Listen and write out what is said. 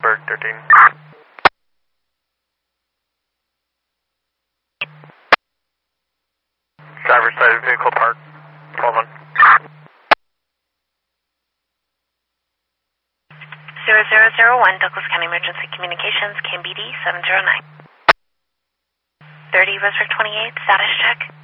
Bird 13. Driver's side vehicle park, 12-1. 0001 Douglas County Emergency Communications, KMBD 709. 30 Westbrook 28, status check.